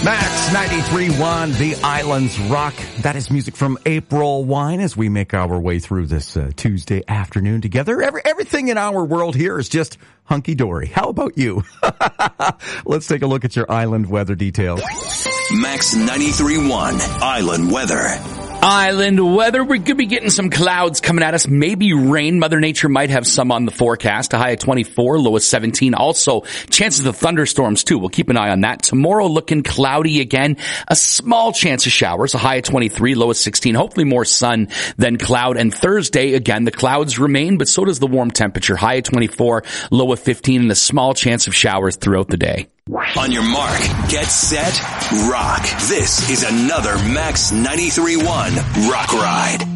Max 93.1, The Islands Rock. That is music from April Wine as we make our way through this Tuesday afternoon together. Everything in our world here is just hunky-dory. How about you? Let's take a look at your island weather details. Max 93.1, Island Weather. Island weather, we could be getting some clouds coming at us, maybe rain. Mother Nature might have some on the forecast. A high of 24, low of 17. Also, chances of thunderstorms too. We'll keep an eye on that. Tomorrow looking cloudy again. A small chance of showers. A high of 23, low of 16. Hopefully more sun than cloud. And Thursday, again, the clouds remain, but so does the warm temperature. High of 24, low of 15, and a small chance of showers throughout the day. On your mark, get set, rock. This is another Max 93.1 Rock Ride.